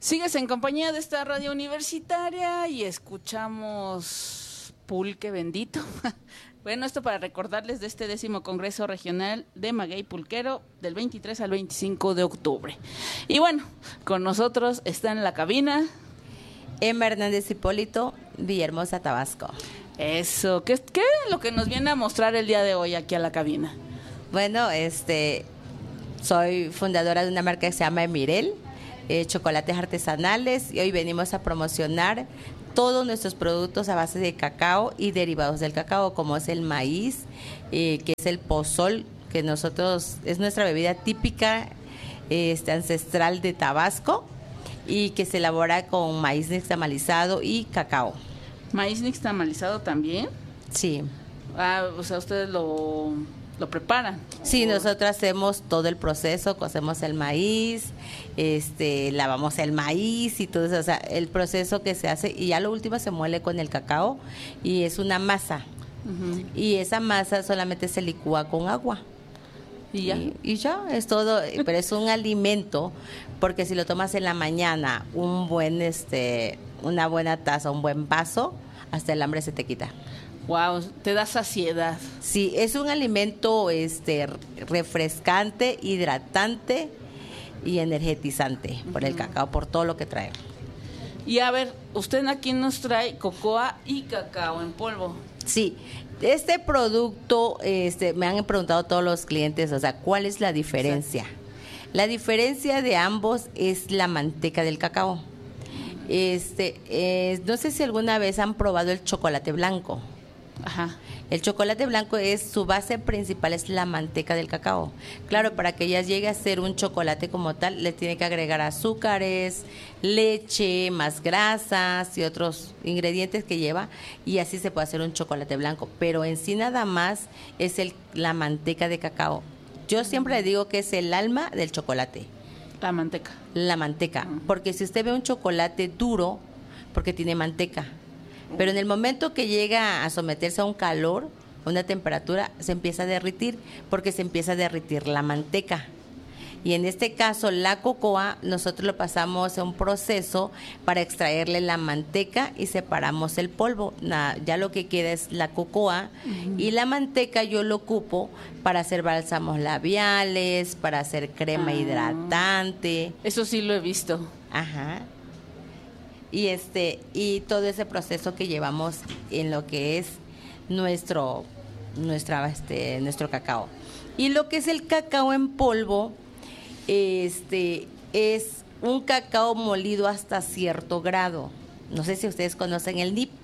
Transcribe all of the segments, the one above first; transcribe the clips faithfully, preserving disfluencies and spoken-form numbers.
Sigues en compañía de esta radio universitaria y escuchamos Pulque Bendito. Bueno, esto para recordarles de este décimo Congreso Regional de Maguey Pulquero del veintitrés al veinticinco de octubre. Y bueno, con nosotros está en la cabina Emma Hernández Hipólito, Villahermosa, Tabasco. Eso, ¿qué, qué es lo que nos viene a mostrar el día de hoy aquí a la cabina? Bueno, este, soy fundadora de una marca que se llama Emirel, eh, chocolates artesanales, y hoy venimos a promocionar todos nuestros productos a base de cacao y derivados del cacao, como es el maíz, eh, que es el pozol, que nosotros es nuestra bebida típica, este, ancestral de Tabasco, y que se elabora con maíz nixtamalizado y cacao. ¿Maíz nixtamalizado también? Sí. Ah, o sea, ustedes lo, lo preparan. Sí, nosotros hacemos todo el proceso, cocemos el maíz, este, lavamos el maíz y todo eso, o sea, el proceso que se hace, y ya lo último se muele con el cacao y es una masa. Uh-huh. Y esa masa solamente se licúa con agua. Y ya. Y, y ya, es todo, pero es un alimento, porque si lo tomas en la mañana, un buen, este, una buena taza, un buen vaso, hasta el hambre se te quita. Wow, te da saciedad. Sí, es un alimento, este, refrescante, hidratante y energetizante, uh-huh, por el cacao, por todo lo que trae. Y a ver, usted aquí nos trae cocoa y cacao en polvo. Sí. Este producto, este, me han preguntado todos los clientes, o sea, ¿cuál es la diferencia? Sí. La diferencia de ambos es la manteca del cacao. Este, eh, no sé si alguna vez han probado el chocolate blanco. Ajá. El chocolate blanco es, su base principal es la manteca del cacao. Claro, para que ya llegue a ser un chocolate como tal, le tiene que agregar azúcares, leche, más grasas y otros ingredientes que lleva, y así se puede hacer un chocolate blanco. Pero en sí nada más es el, la manteca de cacao. Yo siempre le digo que es el alma del chocolate. La manteca. La manteca, porque si usted ve un chocolate duro, porque tiene manteca. Pero en el momento que llega a someterse a un calor, una temperatura, se empieza a derretir, porque se empieza a derretir la manteca. Y en este caso, la cocoa, nosotros lo pasamos a un proceso para extraerle la manteca y separamos el polvo. Na, ya lo que queda es la cocoa, uh-huh, y la manteca yo lo ocupo para hacer bálsamos labiales, para hacer crema ah, hidratante. Eso sí lo he visto. Ajá. Y este y todo ese proceso que llevamos en lo que es nuestro nuestra este nuestro cacao. Y lo que es el cacao en polvo, este es un cacao molido hasta cierto grado. No sé si ustedes conocen el nib.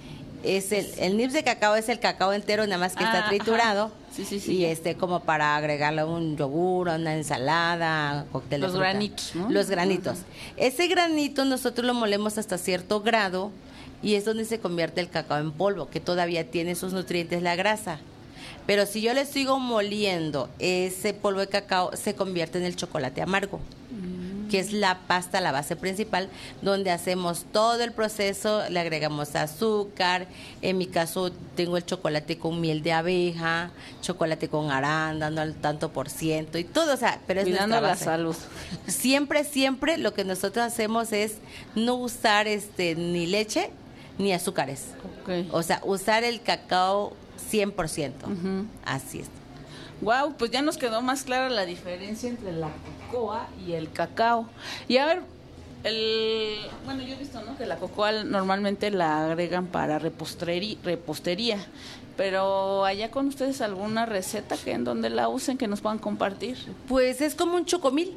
Es el, el nibs de cacao es el cacao entero, nada más que ah, está triturado. Sí, sí, sí. Y este como para agregarle a un yogur, a una ensalada, cóctel de Los fruta. granitos, ¿no? Los granitos. Uh-huh. Ese granito nosotros lo molemos hasta cierto grado y es donde se convierte el cacao en polvo, que todavía tiene sus nutrientes la grasa. Pero si yo le sigo moliendo ese polvo de cacao, se convierte en el chocolate amargo, mm. que es la pasta, la base principal, donde hacemos todo el proceso, le agregamos azúcar. En mi caso tengo el chocolate con miel de abeja, chocolate con arándano al tanto por ciento y todo, o sea, pero es cuidando nuestra base. La salud. Siempre, siempre lo que nosotros hacemos es no usar este ni leche ni azúcares. Okay. O sea, usar el cacao cien por ciento. Uh-huh. Así es. Wow, pues ya nos quedó más clara la diferencia entre la cocoa y el cacao. Y a ver, el bueno, yo he visto, ¿no?, que la cocoa normalmente la agregan para repostería, repostería. Pero allá con ustedes alguna receta que en donde la usen que nos puedan compartir. Pues es como un chocomil.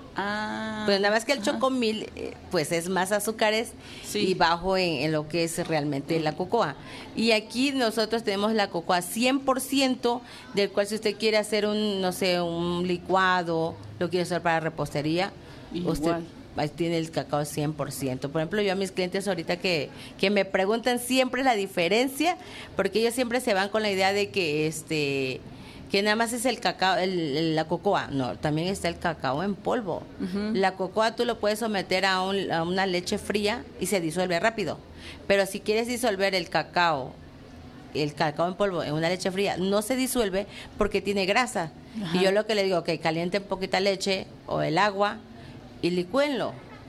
Ah, pues nada más que el ajá. chocomil, eh, pues es más azúcares, sí, y bajo en, en lo que es realmente la cocoa. Y aquí nosotros tenemos la cocoa cien por ciento, del cual si usted quiere hacer un, no sé, un licuado, lo quiere hacer para repostería, igual. Usted ahí tiene el cacao cien por ciento. Por ejemplo, yo a mis clientes ahorita que, que me preguntan siempre la diferencia, porque ellos siempre se van con la idea de que este... que nada más es el cacao, el, el, la cocoa. No, también está el cacao en polvo. Uh-huh. La cocoa tú lo puedes someter a, un, a una leche fría y se disuelve rápido. Pero si quieres disolver el cacao, el cacao en polvo en una leche fría, no se disuelve porque tiene grasa. Uh-huh. Y yo lo que le digo, que calienten poquita leche o el agua y licúenlo.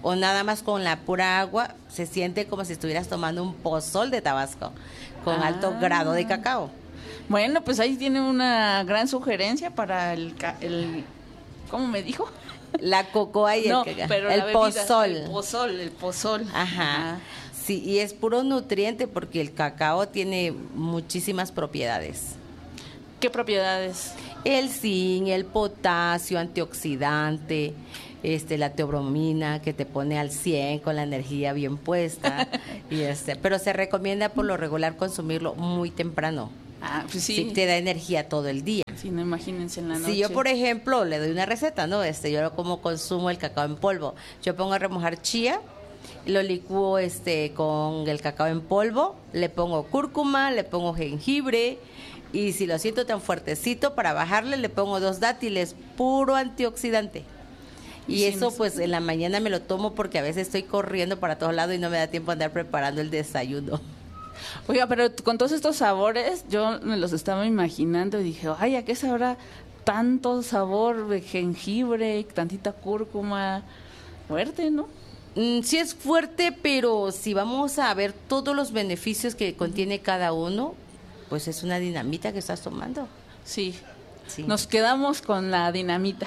o nada más con la pura agua, se siente como si estuvieras tomando un pozol de Tabasco, con ah. alto grado de cacao. Bueno, pues ahí tiene una gran sugerencia para el, el ¿cómo me dijo? La cocoa y no, el cacao. Pero el la bebida, pozol. El pozol, el pozol. Ajá. Ah. Sí, y es puro nutriente porque el cacao tiene muchísimas propiedades. ¿Qué propiedades? El zinc, el potasio, antioxidante, este, la teobromina que te pone al cien con la energía bien puesta. y este, pero se recomienda por lo regular consumirlo muy temprano. Ah, pues sí. Sí, te da energía todo el día. Sí, no, imagínense en la noche. Si yo, por ejemplo, le doy una receta, ¿no? Este, yo como consumo el cacao en polvo. Yo pongo a remojar chía, lo licúo este, con el cacao en polvo, le pongo cúrcuma, le pongo jengibre, y si lo siento tan fuertecito, para bajarle le pongo dos dátiles, puro antioxidante. Y sí, eso pues en la mañana me lo tomo porque a veces estoy corriendo para todos lados y no me da tiempo de andar preparando el desayuno. Oiga, pero con todos estos sabores, yo me los estaba imaginando y dije, ay, ¿a qué sabrá tanto sabor de jengibre, tantita cúrcuma? Fuerte, ¿no? Mm, sí es fuerte, pero si vamos a ver todos los beneficios que contiene cada uno, pues es una dinamita que estás tomando. Sí. Sí. Nos quedamos con la dinamita.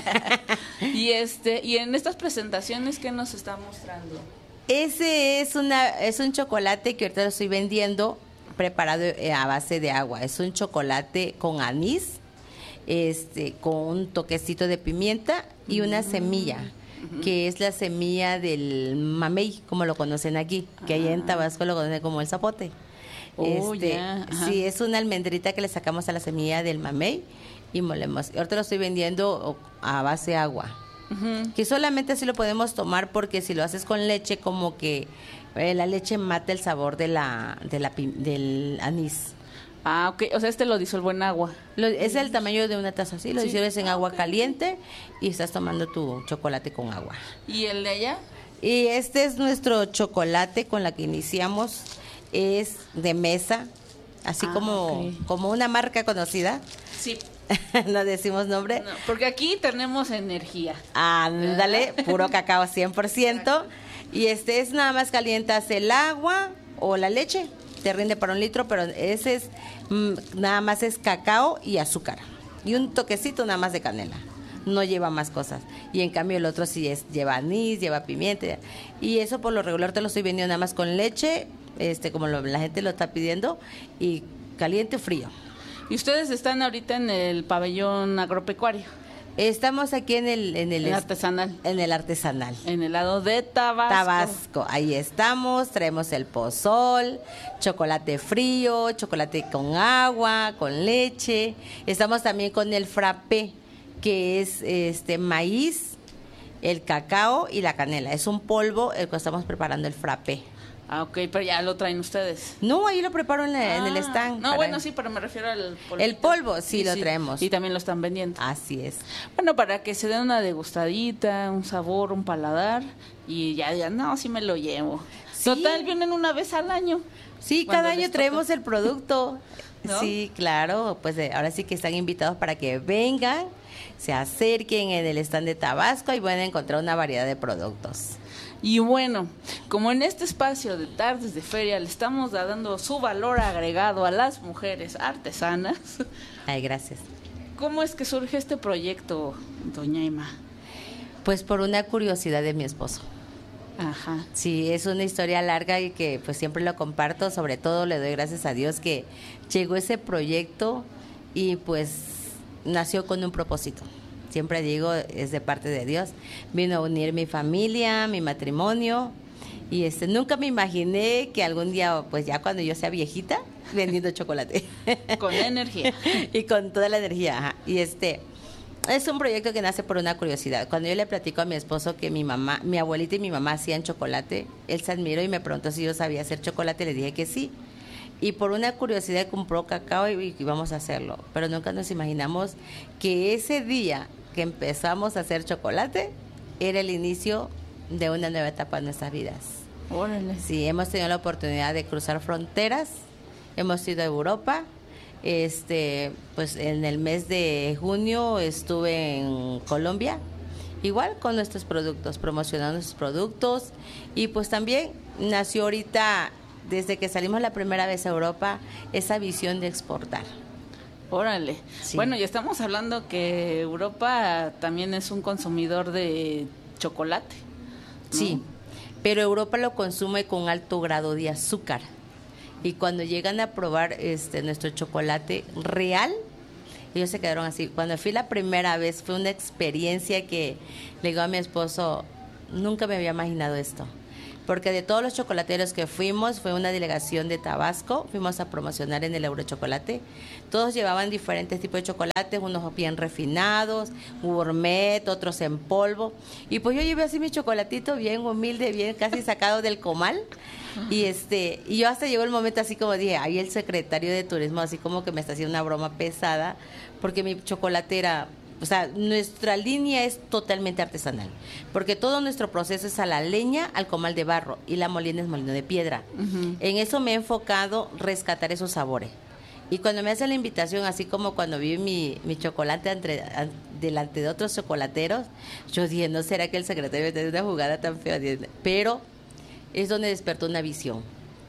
y este y en estas presentaciones, ¿qué nos está mostrando? Ese es una es un chocolate que ahorita lo estoy vendiendo preparado a base de agua. Es un chocolate con anís, este, con un toquecito de pimienta y una mm. semilla, uh-huh. que es la semilla del mamey, como lo conocen aquí, que ah. allá en Tabasco lo conocen como el zapote. Oh, este, yeah. Sí, es una almendrita que le sacamos a la semilla del mamey y molemos. Ahorita lo estoy vendiendo a base de agua. Uh-huh. Que solamente así lo podemos tomar porque si lo haces con leche, como que eh, la leche mata el sabor de la, de la del anís. Ah, ok. O sea, este lo disuelvo en agua. Lo, es el tamaño de una taza así. Lo sí. disuelves en agua okay. caliente y estás tomando tu chocolate con agua. ¿Y el de allá? Y este es nuestro chocolate con la que iniciamos. Es de mesa, así ah, como, okay. como una marca conocida. Sí. No decimos nombre. No, porque aquí tenemos energía. Ándale, puro cacao cien por ciento. Y este es nada más calientas el agua o la leche, te rinde para un litro, pero ese es mmm, nada más es cacao y azúcar. Y un toquecito nada más de canela. No lleva más cosas. Y en cambio el otro sí es, lleva anís, lleva pimienta. Y eso por lo regular te lo estoy vendiendo nada más con leche, este como lo, la gente lo está pidiendo, y caliente o frío. ¿Y ustedes están ahorita en el pabellón agropecuario? Estamos aquí en el... En el, el artesanal. En el artesanal. En el lado de Tabasco. Tabasco, ahí estamos, traemos el pozol, chocolate frío, chocolate con agua, con leche. Estamos también con el frappé, que es este maíz, el cacao y la canela. Es un polvo el que estamos preparando el frappé. Ah, ok, pero ya lo traen ustedes. No, ahí lo preparo en, la, ah, en el stand. No, para... bueno, sí, pero me refiero al polvo. El polvo, sí, sí lo sí. traemos. Y también lo están vendiendo. Así es. Bueno, para que se den una degustadita, un sabor, un paladar, y ya digan, no, sí me lo llevo. Sí. Total, vienen una vez al año. Sí, cada año traemos el producto. ¿No? Sí, claro, pues eh, ahora sí que están invitados para que vengan, se acerquen en el stand de Tabasco y pueden encontrar una variedad de productos. Y bueno, como en este espacio de tardes de feria le estamos dando su valor agregado a las mujeres artesanas. Ay, gracias. ¿Cómo es que surge este proyecto, doña Emma? Pues por una curiosidad de mi esposo. Ajá. Sí, es una historia larga y que pues siempre lo comparto, sobre todo le doy gracias a Dios que llegó ese proyecto y pues nació con un propósito. Siempre digo, es de parte de Dios. Vino a unir mi familia, mi matrimonio, y este nunca me imaginé que algún día, pues ya cuando yo sea viejita, vendiendo chocolate. Con energía. Y con toda la energía, ajá. Y este, es un proyecto que nace por una curiosidad. Cuando yo le platico a mi esposo que mi mamá, mi abuelita y mi mamá hacían chocolate, él se admiró y me preguntó si yo sabía hacer chocolate, le dije que sí. Y por una curiosidad compró cacao y, y vamos a hacerlo. Pero nunca nos imaginamos que ese día que empezamos a hacer chocolate era el inicio de una nueva etapa en nuestras vidas. Órale. Sí, hemos tenido la oportunidad de cruzar fronteras, hemos ido a Europa. Este, pues en el mes de junio estuve en Colombia igual con nuestros productos, promocionando nuestros productos. Y pues también nació ahorita, desde que salimos la primera vez a Europa, esa visión de exportar. Órale. Sí. Bueno, y estamos hablando que Europa también es un consumidor de chocolate, ¿no? Sí, pero Europa lo consume con alto grado de azúcar. Y cuando llegan a probar este nuestro chocolate real, ellos se quedaron así. Cuando fui la primera vez, fue una experiencia que le digo a mi esposo, nunca me había imaginado esto. Porque de todos los chocolateros que fuimos, fue una delegación de Tabasco, fuimos a promocionar en el Eurochocolate. Todos llevaban diferentes tipos de chocolates, unos bien refinados, gourmet, otros en polvo. Y pues yo llevé así mi chocolatito bien humilde, bien casi sacado del comal. Y este y yo hasta llegó el momento así como dije, ahí el secretario de turismo así como que me está haciendo una broma pesada, porque mi chocolate era... O sea, nuestra línea es totalmente artesanal, porque todo nuestro proceso es a la leña, al comal de barro, y la molina es molino de piedra. Uh-huh. En eso me he enfocado, rescatar esos sabores. Y cuando me hacen la invitación, así como cuando vi mi, mi chocolate entre, an, delante de otros chocolateros, yo dije, ¿no será que el secretario me tiene una jugada tan fea? Pero es donde despertó una visión.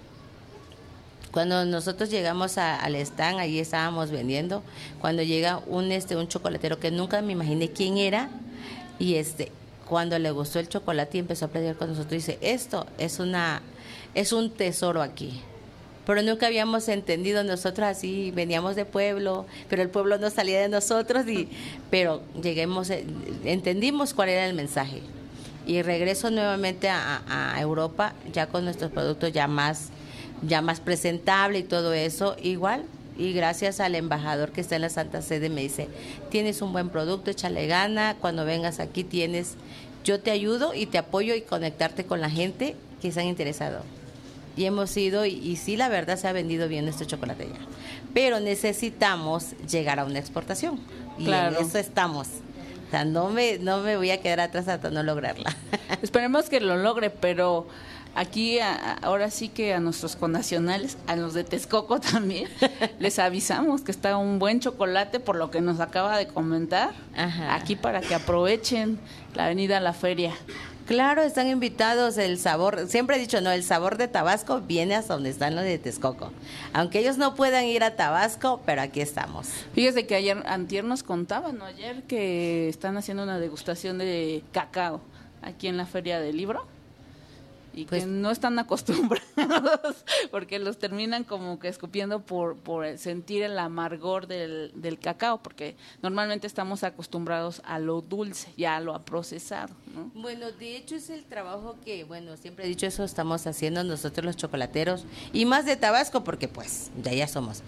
Cuando nosotros llegamos a, al stand, ahí estábamos vendiendo, cuando llega un este un chocolatero que nunca me imaginé quién era, y este cuando le gustó el chocolate y empezó a platicar con nosotros, dice, esto es una es un tesoro aquí. Pero nunca habíamos entendido, nosotros así veníamos de pueblo, pero el pueblo no salía de nosotros, y pero lleguemos, entendimos cuál era el mensaje. Y regreso nuevamente a, a Europa, ya con nuestros productos ya más ya más presentable y todo eso, igual, y gracias al embajador que está en la Santa Sede me dice, tienes un buen producto, échale gana, cuando vengas aquí tienes, yo te ayudo y te apoyo y conectarte con la gente que se han interesado. Y hemos ido, y, y sí, la verdad se ha vendido bien nuestro chocolate ya, pero necesitamos llegar a una exportación, y claro, en eso estamos. O sea, no me, no me voy a quedar atrás hasta no lograrla. Esperemos que lo logre, pero... Aquí a, ahora sí que a nuestros connacionales, a los de Texcoco también, les avisamos que está un buen chocolate por lo que nos acaba de comentar. Ajá. Aquí para que aprovechen la avenida La Feria. Claro, están invitados. El sabor, siempre he dicho, no, el sabor de Tabasco viene hasta donde están los de Texcoco. Aunque ellos no puedan ir a Tabasco, pero aquí estamos. Fíjese que ayer, antier nos contaban, ¿no? Ayer que están haciendo una degustación de cacao aquí en la Feria del Libro. Y pues, que no están acostumbrados porque los terminan como que escupiendo por por sentir el amargor del, del cacao, porque normalmente estamos acostumbrados a lo dulce, ya a lo procesado, ¿no? Bueno, de hecho es el trabajo que, bueno, siempre he dicho, eso estamos haciendo nosotros los chocolateros, y más de Tabasco porque pues de allá somos,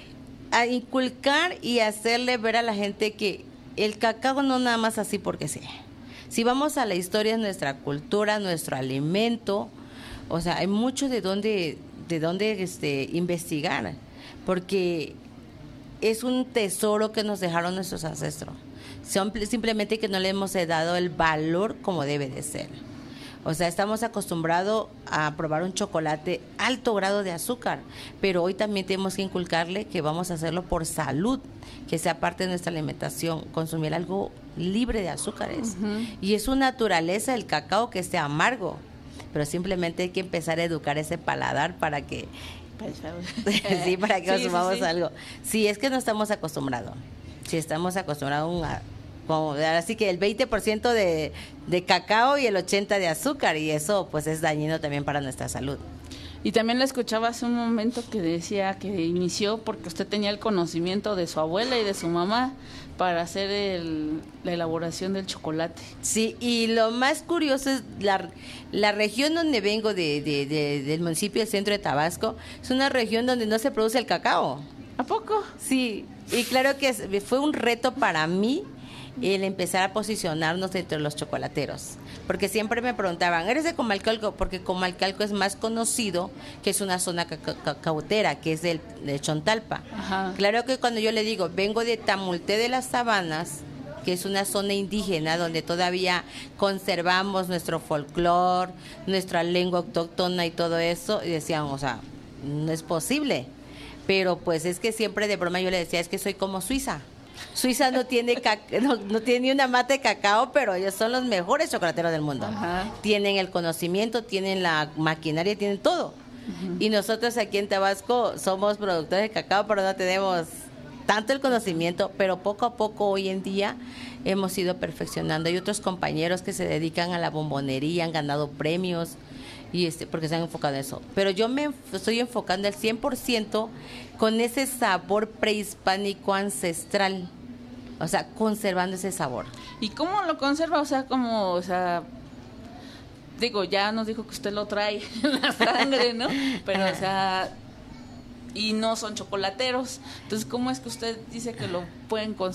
a inculcar y hacerle ver a la gente que el cacao no nada más así porque sí. Si vamos a la historia, es nuestra cultura, nuestro alimento, o sea, hay mucho de dónde, de dónde este, investigar, porque es un tesoro que nos dejaron nuestros ancestros. Simplemente que no le hemos dado el valor como debe de ser. O sea, estamos acostumbrados a probar un chocolate alto grado de azúcar, pero hoy también tenemos que inculcarle que vamos a hacerlo por salud, que sea parte de nuestra alimentación, consumir algo libre de azúcares. Uh-huh. Y es su naturaleza el cacao que esté amargo, pero simplemente hay que empezar a educar ese paladar para que, sí, para que sí, consumamos sí, sí. algo. Sí, es que no estamos acostumbrados. Si estamos acostumbrados a como, así que el veinte por ciento de, de cacao y el ochenta por ciento de azúcar, y eso pues es dañino también para nuestra salud. Y también la escuchaba hace un momento que decía que inició porque usted tenía el conocimiento de su abuela y de su mamá para hacer el, la elaboración del chocolate. Sí, y lo más curioso es la, la región donde vengo de, de, de, del municipio del centro de Tabasco, es una región donde no se produce el cacao. ¿A poco? Sí, y claro que fue un reto para mí el empezar a posicionarnos entre los chocolateros, porque siempre me preguntaban, ¿eres de Comalcalco? Porque Comalcalco es más conocido que es una zona cacautera, que es del, de Chontalpa. Ajá. Claro que cuando yo le digo, vengo de Tamulté de las Sabanas, que es una zona indígena donde todavía conservamos nuestro folclore, nuestra lengua autóctona y todo eso, y decían, o sea, no es posible. Pero pues es que siempre de broma yo le decía, es que soy como Suiza. Suiza no tiene caca- no, no tiene ni una mata de cacao, pero ellos son los mejores chocolateros del mundo. Ajá. Tienen el conocimiento, tienen la maquinaria, tienen todo. Uh-huh. Y nosotros aquí en Tabasco somos productores de cacao, pero no tenemos tanto el conocimiento, pero poco a poco hoy en día hemos ido perfeccionando. Hay otros compañeros que se dedican a la bombonería, han ganado premios y este porque se han enfocado en eso. Pero yo me estoy enfocando al cien por ciento con ese sabor prehispánico ancestral. O sea, conservando ese sabor. ¿Y cómo lo conserva? O sea, como, o sea, digo, ya nos dijo que usted lo trae en la sangre, ¿no? Pero, o sea, y no son chocolateros. Entonces, ¿cómo es que usted dice que lo pueden conservar?